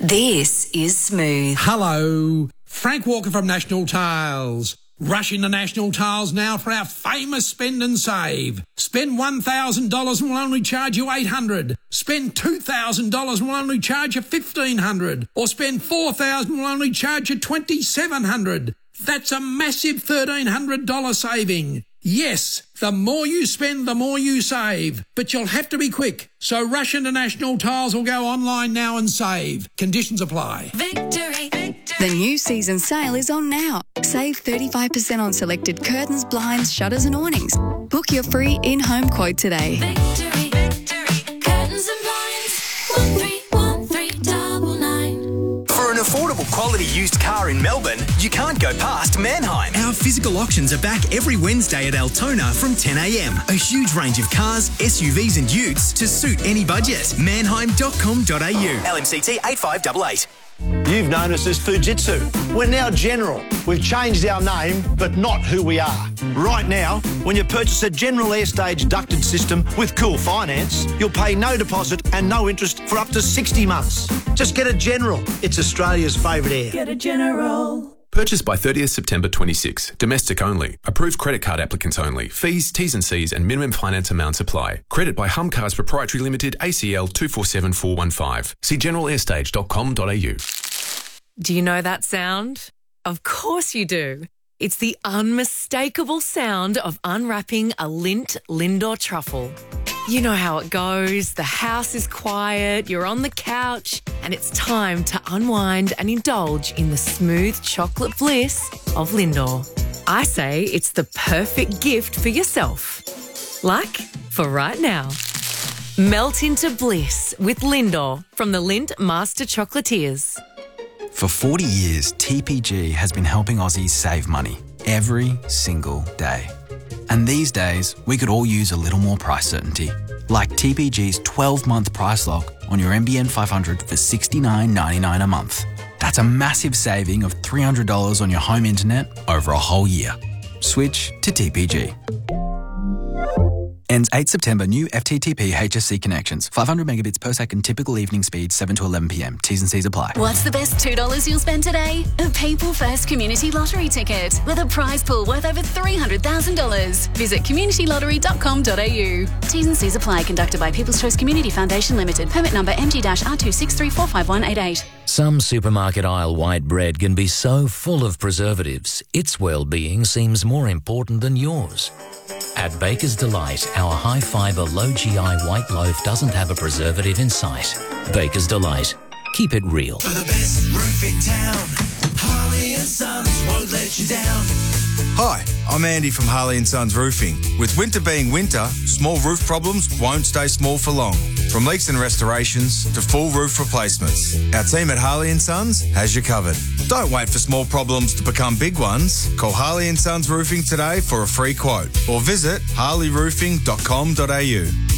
This is Smooth. Hello, Frank Walker from National Tiles. Rush into National Tiles now for our famous spend and save. Spend $1,000 and we'll only charge you $800. Spend $2,000 and we'll only charge you $1,500. Or spend $4,000 and we'll only charge you $2,700. That's a massive $1,300 saving. Yes, the more you spend, the more you save. But you'll have to be quick. So rush into National Tiles or go online now and save. Conditions apply. Victory. The new season sale is on now. Save 35% on selected curtains, blinds, shutters and awnings. Book your free in-home quote today. Victory. Curtains and blinds. 131399. For an affordable quality used car in Melbourne, you can't go past Manheim. Our physical auctions are back every Wednesday at Altona from 10 a.m. A huge range of cars, SUVs and utes to suit any budget. Manheim.com.au. LMCT 8588. You've known us as Fujitsu. We're now General. We've changed our name, but not who we are. Right now, when you purchase a General Airstage ducted system with Cool Finance, you'll pay no deposit and no interest for up to 60 months. Just get a General. It's Australia's favourite air. Get a General. Purchased by 30th September 26. Domestic only. Approved credit card applicants only. Fees, T's and C's and minimum finance amounts apply. Credit by Humcars Proprietary Limited, ACL 247415. See generalair.com.au. Do you know that sound? Of course you do. It's the unmistakable sound of unwrapping a Lindt Lindor truffle. You know how it goes. The house is quiet, you're on the couch, and it's time to unwind and indulge in the smooth chocolate bliss of Lindor. I say it's the perfect gift for yourself. Like for right now. Melt into bliss with Lindor from the Lindt Master Chocolatiers. For 40 years, TPG has been helping Aussies save money every single day. And these days, we could all use a little more price certainty. Like TPG's 12-month price lock on your NBN 500 for $69.99 a month. That's a massive saving of $300 on your home internet over a whole year. Switch to TPG. Ends 8 September. New FTTP HSC connections. 500 megabits per second. Typical evening speed 7 to 11 p.m. T's and C's apply. What's the best $2 you'll spend today? A People First Community Lottery ticket with a prize pool worth over $300,000. Visit communitylottery.com.au. T's and C's apply. Conducted by People's Choice Community Foundation Limited. Permit number MG-R263451188. Some supermarket aisle white bread can be so full of preservatives, its well-being seems more important than yours. At Baker's Delight, our high-fibre, low-GI white loaf doesn't have a preservative in sight. Baker's Delight. Keep it real. For the best roof in town, Harley & Sons won't let you down. Hi, I'm Andy from Harley & Sons Roofing. With winter being winter, small roof problems won't stay small for long. From leaks and restorations to full roof replacements, our team at Harley & Sons has you covered. Don't wait for small problems to become big ones. Call Harley & Sons Roofing today for a free quote or visit harleyroofing.com.au.